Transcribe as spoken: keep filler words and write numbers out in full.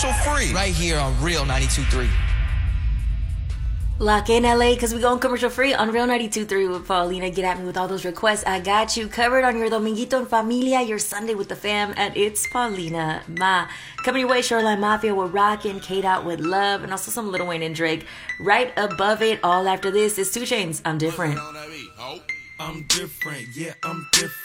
commercial free. Right here on Real ninety-two point three. Lock in L A because we going commercial free on Real ninety-two point three with Paulina. Get at me with all those requests. I got you covered on your Dominguito en Familia, your Sunday with the fam, and it's Paulina Ma. Coming your way, Shoreline Mafia with Rockin', K-Dot with Love, and also some Lil Wayne and Drake. Right above it, all after this, is two Chainz, I'm Different. I'm different, yeah, I'm different.